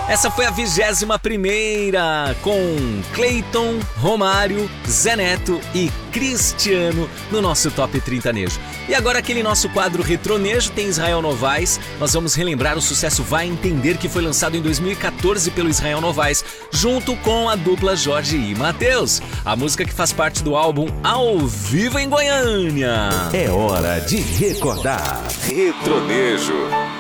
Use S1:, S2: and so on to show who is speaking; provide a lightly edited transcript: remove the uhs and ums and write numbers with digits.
S1: Essa foi a 21ª, com Cleiton, Romário, Zé Neto e Cristiano no nosso Top 30nejo. E agora aquele nosso quadro Retronejo tem Israel Novaes. Nós vamos relembrar o sucesso Vai Entender, que foi lançado em 2014 pelo Israel Novaes, junto com a dupla Jorge e Mateus. A música que faz parte do álbum Ao Vivo em Goiânia.
S2: É hora de recordar. Retronejo.